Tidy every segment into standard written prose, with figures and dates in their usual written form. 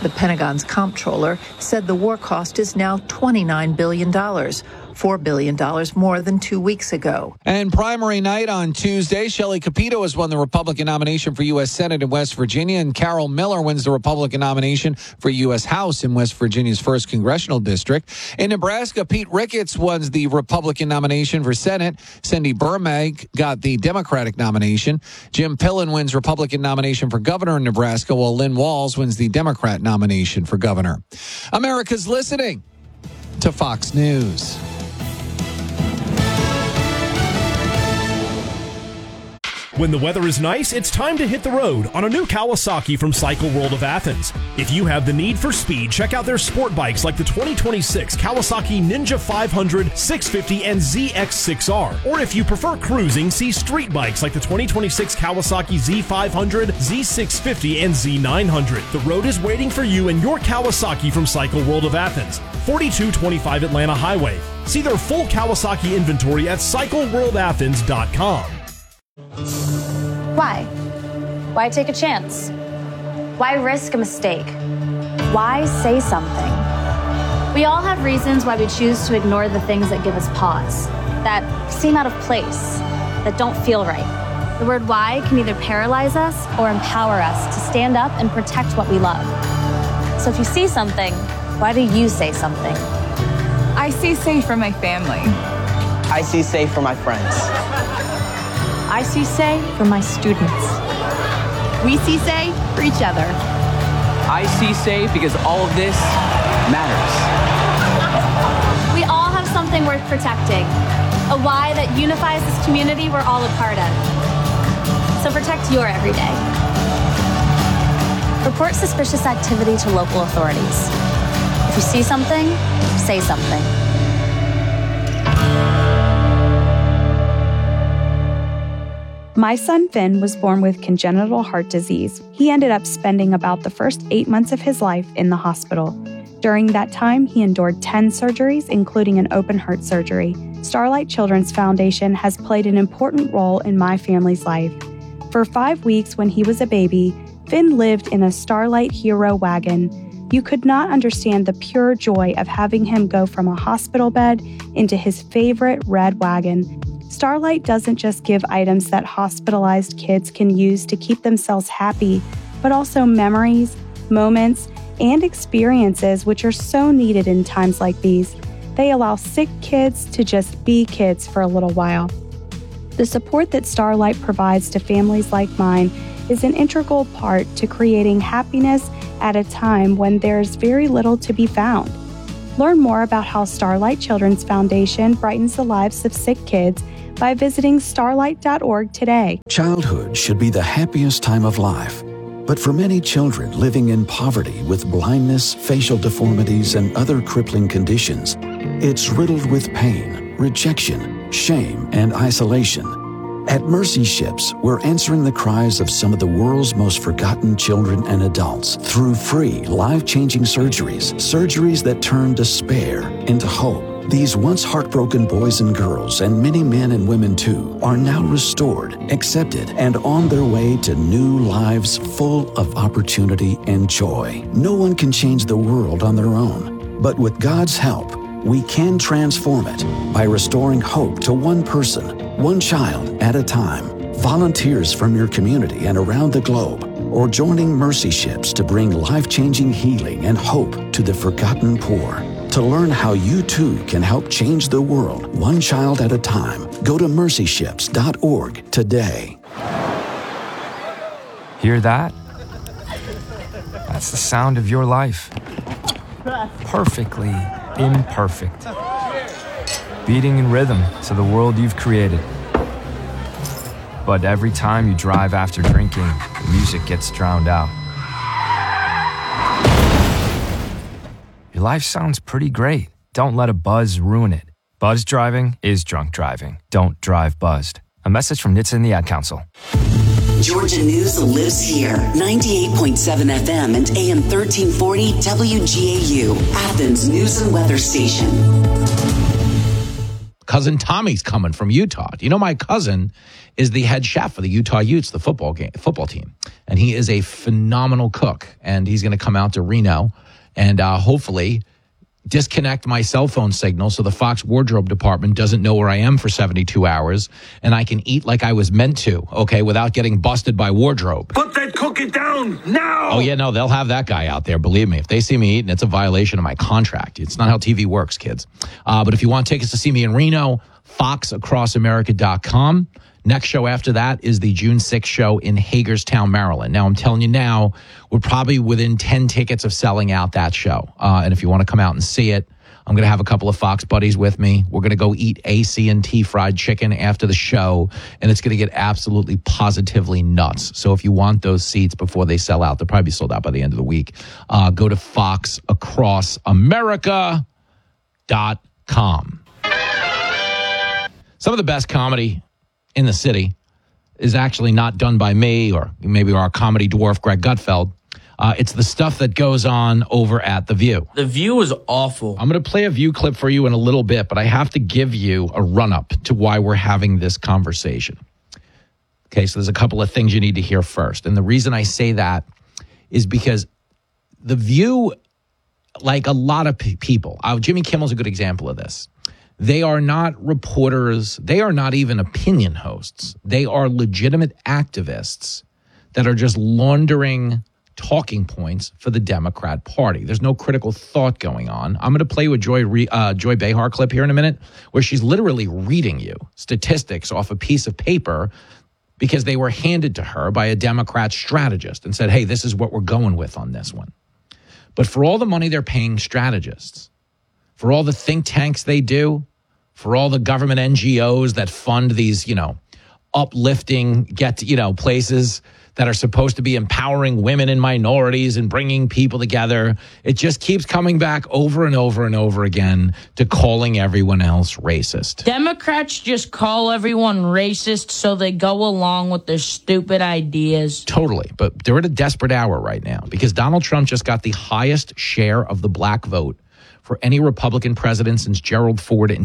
The Pentagon's comptroller said the war cost is now $29 billion, $4 billion more than 2 weeks ago. And primary night on Tuesday, Shelley Capito has won the Republican nomination for U.S. Senate in West Virginia, and Carol Miller wins the Republican nomination for U.S. House in West Virginia's 1st Congressional District. In Nebraska, Pete Ricketts wins the Republican nomination for Senate. Cindy Burmag got the Democratic nomination. Jim Pillen wins Republican nomination for governor in Nebraska, while Lynn Walls wins the Democrat nomination for governor. America's listening to Fox News. When the weather is nice, it's time to hit the road on a new Kawasaki from Cycle World of Athens. If you have the need for speed, check out their sport bikes like the 2026 Kawasaki Ninja 500, 650, and ZX6R. Or if you prefer cruising, see street bikes like the 2026 Kawasaki Z500, Z650, and Z900. The road is waiting for you and your Kawasaki from Cycle World of Athens, 4225 Atlanta Highway. See their full Kawasaki inventory at CycleWorldAthens.com. Why? Why take a chance? Why risk a mistake? Why say something? We all have reasons why we choose to ignore the things that give us pause, that seem out of place, that don't feel right. The word why can either paralyze us or empower us to stand up and protect what we love. So if you see something, why do you say something? I see safe for my family. I see safe for my friends. I see say for my students. We see say for each other. I see say because all of this matters. We all have something worth protecting, a why that unifies this community we're all a part of. So protect your everyday. Report suspicious activity to local authorities. If you see something, say something. My son Finn was born with congenital heart disease. He ended up spending about the first 8 months of his life in the hospital. During that time, he endured 10 surgeries, including an open heart surgery. Starlight Children's Foundation has played an important role in my family's life. For 5 weeks when he was a baby, Finn lived in a Starlight Hero wagon. You could not understand the pure joy of having him go from a hospital bed into his favorite red wagon. Starlight doesn't just give items that hospitalized kids can use to keep themselves happy, but also memories, moments, and experiences which are so needed in times like these. They allow sick kids to just be kids for a little while. The support that Starlight provides to families like mine is an integral part to creating happiness at a time when there's very little to be found. Learn more about how Starlight Children's Foundation brightens the lives of sick kids by visiting starlight.org today. Childhood should be the happiest time of life. But for many children living in poverty with blindness, facial deformities, and other crippling conditions, it's riddled with pain, rejection, shame, and isolation. At Mercy Ships, we're answering the cries of some of the world's most forgotten children and adults through free, life-changing surgeries that turn despair into hope. These once heartbroken boys and girls, and many men and women too, are now restored, accepted, and on their way to new lives full of opportunity and joy. No one can change the world on their own, but with God's help, we can transform it by restoring hope to one person, one child at a time. Volunteers from your community and around the globe, or joining Mercy Ships to bring life-changing healing and hope to the forgotten poor. To learn how you too can help change the world one child at a time, go to mercyships.org today. Hear that? That's the sound of your life. Perfectly imperfect. Beating in rhythm to the world you've created. But every time you drive after drinking, the music gets drowned out. Your life sounds pretty great. Don't let a buzz ruin it. Buzz driving is drunk driving. Don't drive buzzed. A message from NHTSA and the Ad Council. Georgia News lives here. 98.7 FM and AM 1340 WGAU, Athens News and Weather Station. Cousin Tommy's coming from Utah. Do you know my cousin is the head chef for the Utah Utes, the football team. And he is a phenomenal cook. And he's going to come out to Reno and hopefully disconnect my cell phone signal so the Fox wardrobe department doesn't know where I am for 72 hours and I can eat like I was meant to, okay, without getting busted by wardrobe. Put that cookie down now! Oh, yeah, no, they'll have that guy out there. Believe me, if they see me eating, it's a violation of my contract. It's not how TV works, kids. But if you want tickets to see me in Reno, foxacrossamerica.com. Next show after that is the June 6th show in Hagerstown, Maryland. Now, I'm telling you now, we're probably within 10 tickets of selling out that show. And if you want to come out and see it, I'm going to have a couple of Fox buddies with me. We're going to go eat AC&T fried chicken after the show, and it's going to get absolutely positively nuts. So if you want those seats before they sell out, they'll probably be sold out by the end of the week. Go to foxacrossamerica.com. Some of the best comedy in the city is actually not done by me or maybe our comedy dwarf, Greg Gutfeld. It's the stuff that goes on over at The View. The View is awful. I'm going to play a View clip for you in a little bit, but I have to give you a run-up to why we're having this conversation. Okay, so there's a couple of things you need to hear first. And the reason I say that is because The View, like a lot of people, Jimmy Kimmel's a good example of this. They are not reporters. They are not even opinion hosts. They are legitimate activists that are just laundering talking points for the Democrat Party. There's no critical thought going on. I'm going to play you a Joy Behar clip here in a minute where she's literally reading you statistics off a piece of paper because they were handed to her by a Democrat strategist and said, hey, this is what we're going with on this one. But for all the money they're paying strategists, for all the think tanks they do, for all the government NGOs that fund these, uplifting places that are supposed to be empowering women and minorities and bringing people together, it just keeps coming back over and over and over again to calling everyone else racist. Democrats just call everyone racist so they go along with their stupid ideas. Totally. But they're at a desperate hour right now because Donald Trump just got the highest share of the black vote for any Republican president since Gerald Ford in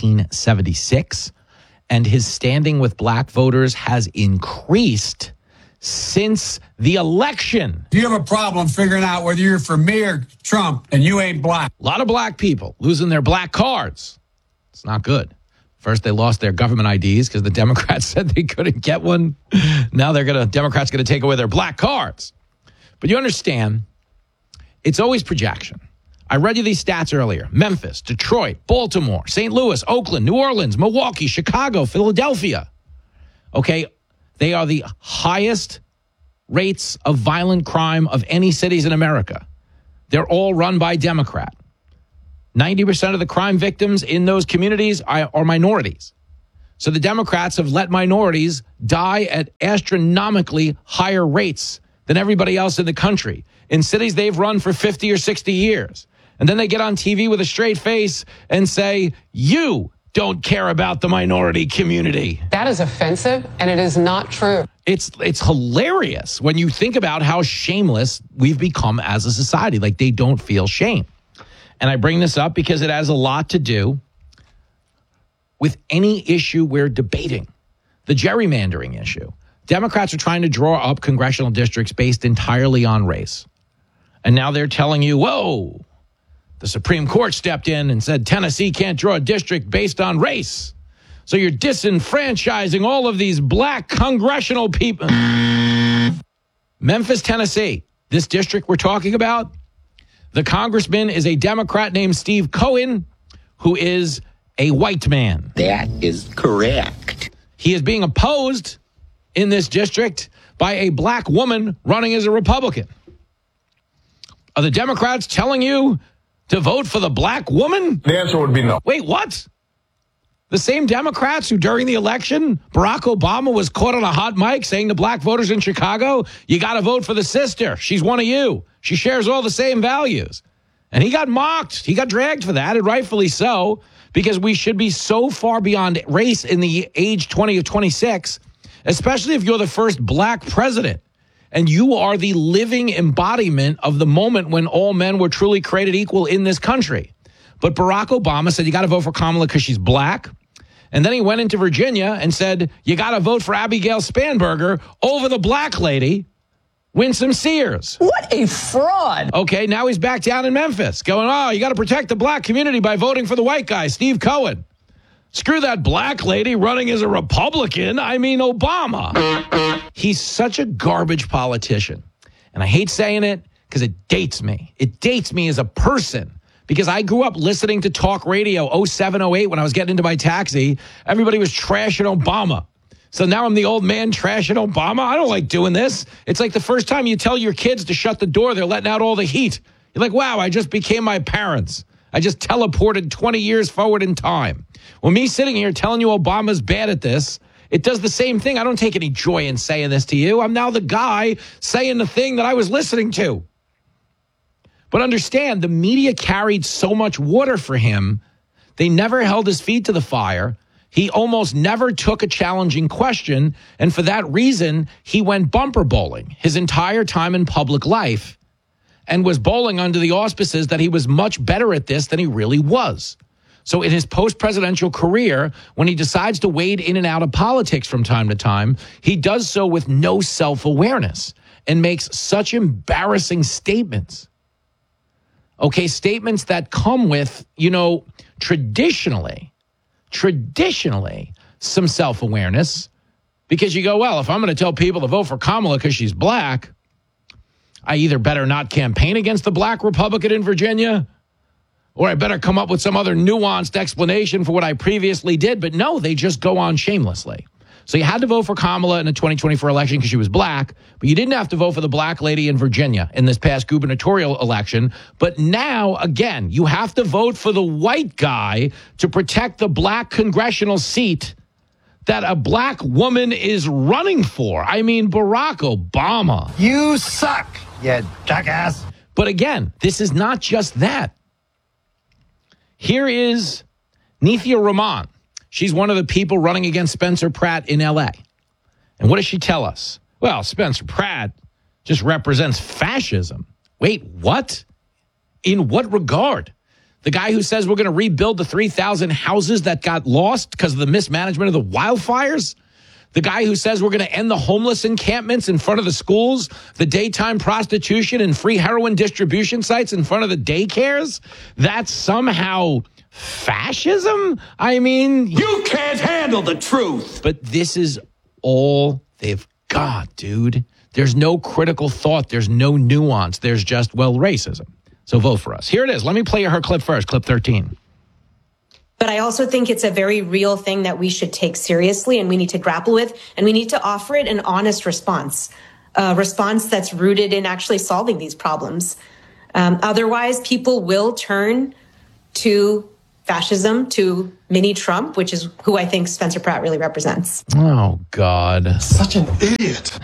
1976. And his standing with black voters has increased since the election. Do you have a problem figuring out whether you're for me or Trump and you ain't black? A lot of black people losing their black cards. It's not good. First, they lost their government IDs because the Democrats said they couldn't get one. Now Democrats going to take away their black cards. But you understand, it's always projection. I read you these stats earlier. Memphis, Detroit, Baltimore, St. Louis, Oakland, New Orleans, Milwaukee, Chicago, Philadelphia. Okay, they are the highest rates of violent crime of any cities in America. They're all run by Democrat. 90% of the crime victims in those communities are minorities. So the Democrats have let minorities die at astronomically higher rates than everybody else in the country in cities they've run for 50 or 60 years. And then they get on TV with a straight face and say, you don't care about the minority community. That is offensive, and it is not true. It's hilarious when you think about how shameless we've become as a society. Like, they don't feel shame. And I bring this up because it has a lot to do with any issue we're debating. The gerrymandering issue. Democrats are trying to draw up congressional districts based entirely on race. And now they're telling you, whoa, the Supreme Court stepped in and said Tennessee can't draw a district based on race. So you're disenfranchising all of these black congressional people. Memphis, Tennessee, this district we're talking about, the congressman is a Democrat named Steve Cohen, who is a white man. That is correct. He is being opposed in this district by a black woman running as a Republican. Are the Democrats telling you to vote for the black woman? The answer would be no. Wait, what? The same Democrats who during the election, Barack Obama was caught on a hot mic saying to black voters in Chicago, you got to vote for the sister. She's one of you. She shares all the same values. And he got mocked. He got dragged for that, and rightfully so, because we should be so far beyond race in the age 20 of 26, especially if you're the first black president. And you are the living embodiment of the moment when all men were truly created equal in this country. But Barack Obama said you got to vote for Kamala because she's black. And then he went into Virginia and said, you got to vote for Abigail Spanberger over the black lady, Winsome Sears. What a fraud. Okay, now he's back down in Memphis going, oh, you got to protect the black community by voting for the white guy, Steve Cohen. Screw that black lady running as a Republican. I mean, Obama. He's such a garbage politician. And I hate saying it because it dates me. It dates me as a person. Because I grew up listening to talk radio 07, 08 when I was getting into my taxi. Everybody was trashing Obama. So now I'm the old man trashing Obama. I don't like doing this. It's like the first time you tell your kids to shut the door, they're letting out all the heat. You're like, wow, I just became my parents. I just teleported 20 years forward in time. Well, me sitting here telling you Obama's bad at this, it does the same thing. I don't take any joy in saying this to you. I'm now the guy saying the thing that I was listening to. But understand, the media carried so much water for him, they never held his feet to the fire. He almost never took a challenging question, and for that reason, he went bumper bowling his entire time in public life and was bowling under the auspices that he was much better at this than he really was. So in his post-presidential career, when he decides to wade in and out of politics from time to time, he does so with no self-awareness and makes such embarrassing statements. Okay, statements that come with, traditionally, some self-awareness. Because you go, well, if I'm going to tell people to vote for Kamala because she's black, I either better not campaign against the black Republican in Virginia, or I better come up with some other nuanced explanation for what I previously did. But no, they just go on shamelessly. So you had to vote for Kamala in the 2024 election because she was black, but you didn't have to vote for the black lady in Virginia in this past gubernatorial election. But now, again, you have to vote for the white guy to protect the black congressional seat that a black woman is running for. I mean, Barack Obama. You suck, you jackass. But again, this is not just that. Here is Nithya Raman. She's one of the people running against Spencer Pratt in L.A. And what does she tell us? Well, Spencer Pratt just represents fascism. Wait, what? In what regard? The guy who says we're going to rebuild the 3,000 houses that got lost because of the mismanagement of the wildfires? The guy who says we're going to end the homeless encampments in front of the schools, the daytime prostitution and free heroin distribution sites in front of the daycares? That's somehow fascism? I mean, you can't handle the truth. But this is all they've got, dude. There's no critical thought. There's no nuance. There's just, racism. So vote for us. Here it is. Let me play her clip first, clip 13. But I also think it's a very real thing that we should take seriously and we need to grapple with, and we need to offer it an honest response, a response that's rooted in actually solving these problems. Otherwise, people will turn to fascism, to mini Trump, which is who I think Spencer Pratt really represents. Oh, God. Such an idiot.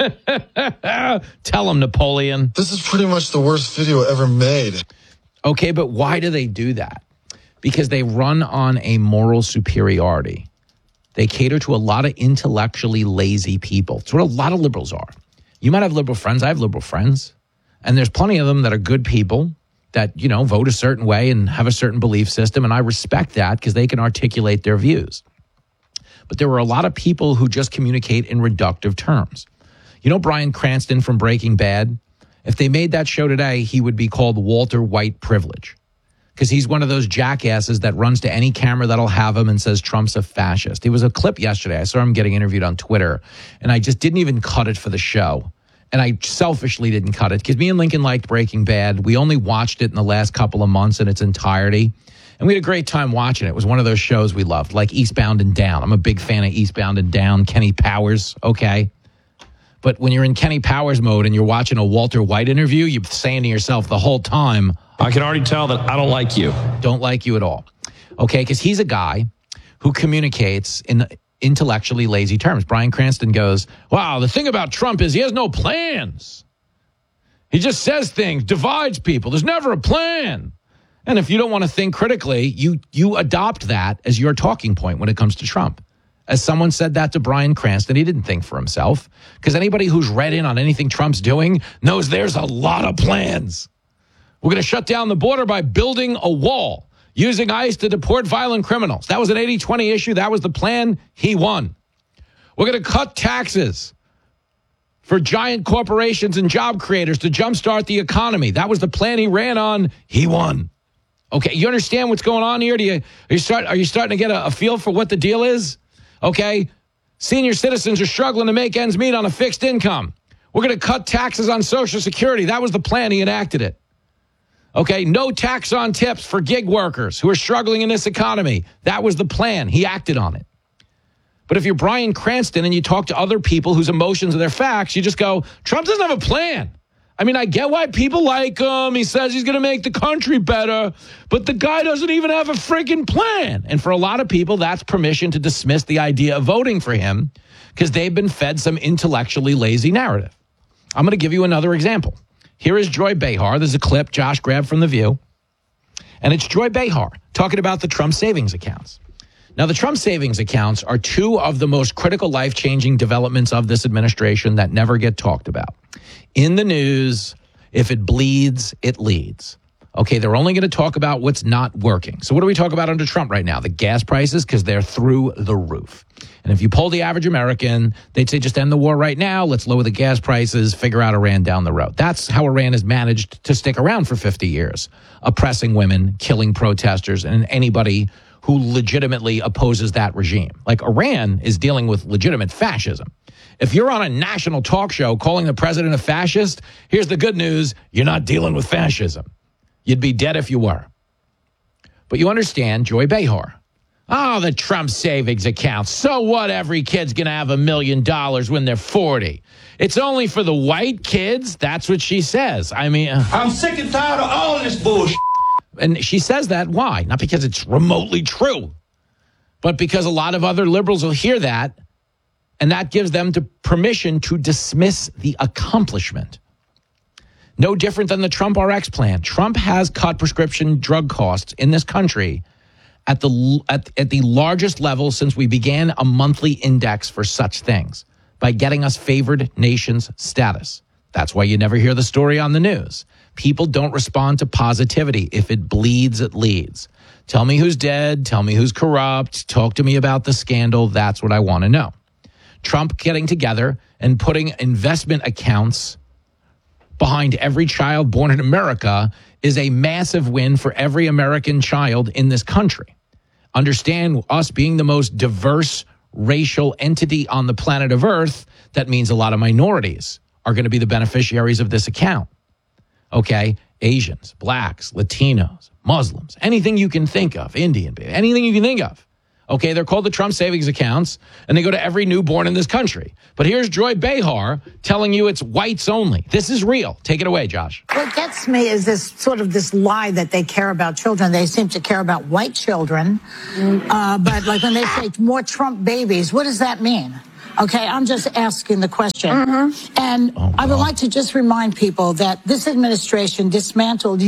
Tell him, Napoleon. This is pretty much the worst video ever made. Okay, but why do they do that? Because they run on a moral superiority. They cater to a lot of intellectually lazy people. It's what a lot of liberals are. You might have liberal friends. I have liberal friends. And there's plenty of them that are good people that, vote a certain way and have a certain belief system. And I respect that because they can articulate their views. But there were a lot of people who just communicate in reductive terms. Bryan Cranston from Breaking Bad? If they made that show today, he would be called Walter White Privilege. Because he's one of those jackasses that runs to any camera that'll have him and says Trump's a fascist. There was a clip yesterday. I saw him getting interviewed on Twitter, and I just didn't even cut it for the show. And I selfishly didn't cut it because me and Lincoln liked Breaking Bad. We only watched it in the last couple of months in its entirety. And we had a great time watching it. It was one of those shows we loved, like Eastbound and Down. I'm a big fan of Eastbound and Down. Kenny Powers, okay. But when you're in Kenny Powers mode and you're watching a Walter White interview, you're saying to yourself the whole time, I can already tell that I don't like you. Don't like you at all. Okay, because he's a guy who communicates in intellectually lazy terms. Bryan Cranston goes, wow, the thing about Trump is he has no plans. He just says things, divides people. There's never a plan. And if you don't want to think critically, you adopt that as your talking point when it comes to Trump. As someone said that to Bryan Cranston, he didn't think for himself. Because anybody who's read in on anything Trump's doing knows there's a lot of plans. We're going to shut down the border by building a wall. using ICE to deport violent criminals. That was an 80-20 issue. That was the plan. He won. We're going to cut taxes for giant corporations and job creators to jumpstart the economy. That was the plan he ran on. He won. Okay, you understand what's going on here? Are you starting to get a feel for what the deal is? Okay, senior citizens are struggling to make ends meet on a fixed income. We're going to cut taxes on Social Security. That was the plan. He enacted it. Okay, no tax on tips for gig workers who are struggling in this economy. That was the plan. He acted on it. But if you're Bryan Cranston and you talk to other people whose emotions are their facts, you just go, Trump doesn't have a plan. I mean, I get why people like him. He says he's going to make the country better, but the guy doesn't even have a freaking plan. And for a lot of people, that's permission to dismiss the idea of voting for him because they've been fed some intellectually lazy narrative. I'm going to give you another example. Here is Joy Behar. There's a clip Josh grabbed from The View. And it's Joy Behar talking about the Trump savings accounts. Now, the Trump savings accounts are two of the most critical life-changing developments of this administration that never get talked about. In the news, if it bleeds, it leads. Okay, they're only going to talk about what's not working. So what do we talk about under Trump right now? The gas prices, because they're through the roof. And if you poll the average American, they'd say just end the war right now. Let's lower the gas prices, figure out Iran down the road. That's how Iran has managed to stick around for 50 years, oppressing women, killing protesters, and anybody who legitimately opposes that regime. Like Iran is dealing with legitimate fascism. If you're on a national talk show calling the president a fascist, here's the good news. You're not dealing with fascism. You'd be dead if you were. But you understand Joy Behar. Oh, the Trump savings account. So what? Every kid's going to have $1 million when they're 40. It's only for the white kids. That's what she says. I mean, I'm sick and tired of all this bullshit. And she says that. Why? Not because it's remotely true, but because a lot of other liberals will hear that, and that gives them the permission to dismiss the accomplishment. No different than the Trump RX plan. Trump has cut prescription drug costs in this country at the largest level since we began a monthly index for such things by getting us favored nations status. That's why you never hear the story on the news. People don't respond to positivity. If it bleeds, it leads. Tell me who's dead. Tell me who's corrupt. Talk to me about the scandal. That's what I want to know. Trump getting together and putting investment accounts behind every child born in America is a massive win for every American child in this country. Understand, us being the most diverse racial entity on the planet of Earth, that means a lot of minorities are going to be the beneficiaries of this account. Okay, Asians, blacks, Latinos, Muslims, anything you can think of, Indian, anything you can think of. Okay, they're called the Trump savings accounts, and they go to every newborn in this country. But here's Joy Behar telling you it's whites only. This is real. Take it away, Josh. What gets me is this lie that they care about children. They seem to care about white children. But like when they say more Trump babies, what does that mean? Okay, I'm just asking the question. And I would like to just remind people that this administration dismantled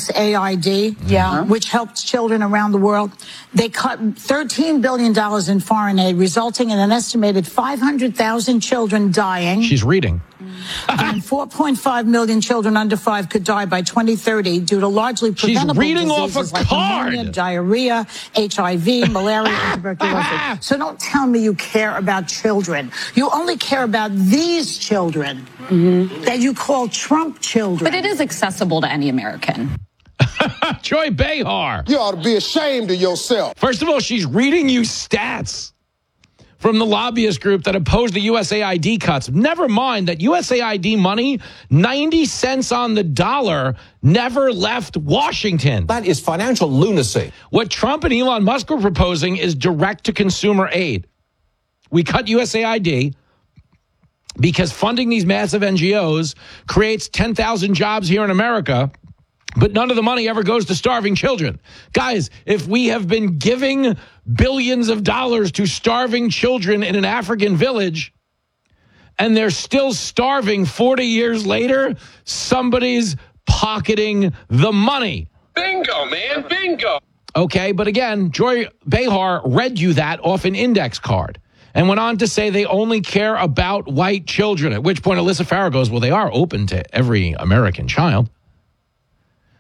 USAID, which helps children around the world. They cut $13 billion in foreign aid, resulting in an estimated 500,000 children dying. She's reading. And 4.5 million children under 5 could die by 2030 due to largely preventable diseases like pneumonia, diarrhea, HIV, malaria, and tuberculosis. So don't tell me you care about children. You only care about these children that you call Trump children. But it is accessible to any American. Joy Behar. You ought to be ashamed of yourself. First of all, she's reading you stats from the lobbyist group that opposed the USAID cuts. Never mind that USAID money, 90 cents on the dollar, never left Washington. That is financial lunacy. What Trump and Elon Musk were proposing is direct-to-consumer aid. We cut USAID because funding these massive NGOs creates 10,000 jobs here in America, but none of the money ever goes to starving children. Guys, if we have been giving billions of dollars to starving children in an African village and they're still starving 40 years later, somebody's pocketing the money. Bingo, man, bingo. Okay, but again, Joy Behar read you that off an index card and went on to say they only care about white children, at which point Alyssa Farah goes, well, they are open to every American child.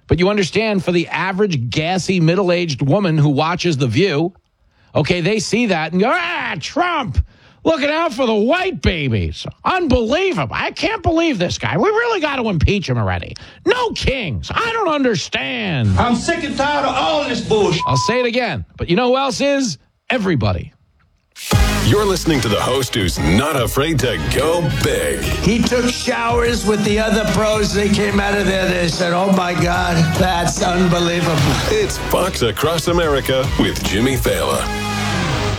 But you understand, for the average gassy middle-aged woman who watches The View, okay, they see that and go, Trump, looking out for the white babies. Unbelievable. I can't believe this guy. We really got to impeach him already. No kings. I don't understand. I'm sick and tired of all this bullshit. I'll say it again. But you know who else is? Everybody. You're listening to the host who's not afraid to go big. He took showers with the other pros. They came out of there. They said, oh, my God, that's unbelievable. It's Fox Across America with Jimmy Fallon.